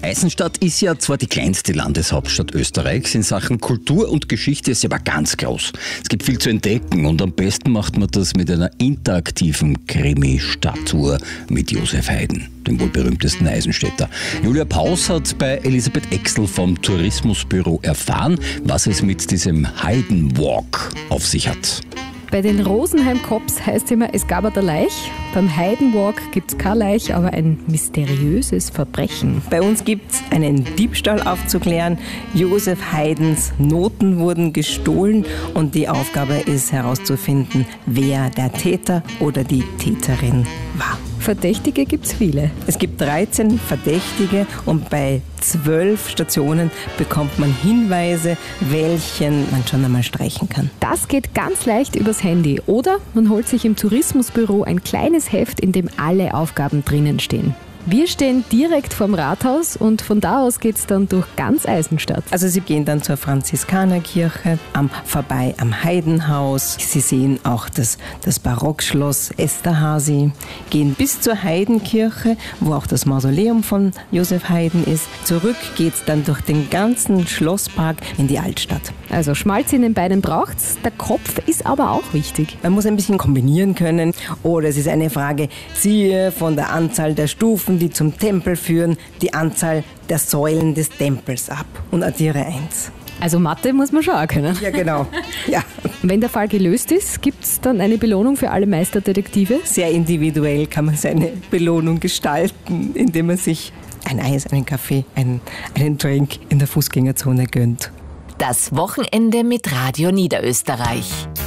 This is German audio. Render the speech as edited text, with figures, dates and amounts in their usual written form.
Eisenstadt ist ja zwar die kleinste Landeshauptstadt Österreichs, in Sachen Kultur und Geschichte ist sie aber ganz groß. Es gibt viel zu entdecken und am besten macht man das mit einer interaktiven Krimi-Stadttour mit Josef Haydn, dem wohl berühmtesten Eisenstädter. Julia Paus hat bei Elisabeth Exl vom Tourismusbüro erfahren, was es mit diesem Haydn Walk auf sich hat. Bei den Rosenheim Cops heißt immer, es gab eine Leich. Beim Haydn Walk gibt es keine Leich, aber ein mysteriöses Verbrechen. Bei uns gibt es einen Diebstahl aufzuklären. Josef Haydns Noten wurden gestohlen und die Aufgabe ist herauszufinden, wer der Täter oder die Täterin war. Verdächtige gibt es viele. Es gibt 13 Verdächtige und bei 12 Stationen bekommt man Hinweise, welchen man schon einmal streichen kann. Das geht ganz leicht übers Handy oder man holt sich im Tourismusbüro ein kleines Heft, in dem alle Aufgaben drinnen stehen. Wir stehen direkt vorm Rathaus und von da aus geht es dann durch ganz Eisenstadt. Also Sie gehen dann zur Franziskanerkirche, vorbei am Haydnhaus. Sie sehen auch das Barockschloss Esterházy, gehen bis zur Haydnkirche, wo auch das Mausoleum von Josef Haydn ist. Zurück geht es dann durch den ganzen Schlosspark in die Altstadt. Also Schmalz in den Beinen braucht's, der Kopf ist aber auch wichtig. Man muss ein bisschen kombinieren können oder es ist eine Frage, ziehe von der Anzahl der Stufen, die zum Tempel führen, die Anzahl der Säulen des Tempels ab und addiere 1. Also Mathe muss man schon auch können. Ja, genau. Ja. Wenn der Fall gelöst ist, gibt es dann eine Belohnung für alle Meisterdetektive? Sehr individuell kann man seine Belohnung gestalten, indem man sich ein Eis, einen Kaffee, einen Drink in der Fußgängerzone gönnt. Das Wochenende mit Radio Niederösterreich.